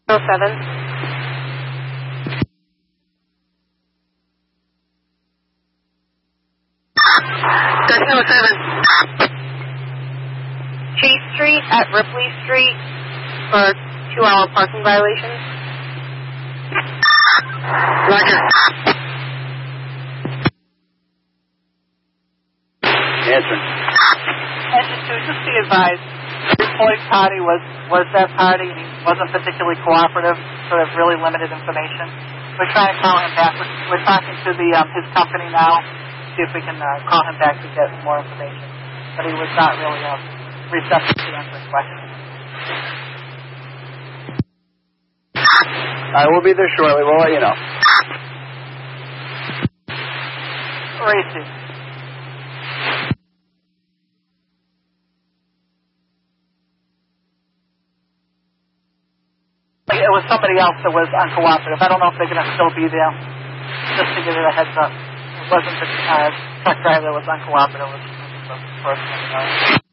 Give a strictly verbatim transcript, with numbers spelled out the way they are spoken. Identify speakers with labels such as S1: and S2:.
S1: oh seven. thirteen oh seven. Chase Street at Ripley Street for two-hour parking violations. Roger.
S2: Answer.
S3: Engine two, just be advised, the employee party was, was that party. He wasn't particularly cooperative, sort of really limited information. We're trying to call him back. We're, we're talking to the um, his company now, see if we can uh, call him back to get more information. But he was not really uh, receptive to answering questions.
S2: I will be there shortly. We'll let you know.
S3: Racy. It was somebody else that was uncooperative. I don't know if they're going to still be there. Just to give it a heads up. It wasn't the uh, truck driver that was uncooperative. It was the person.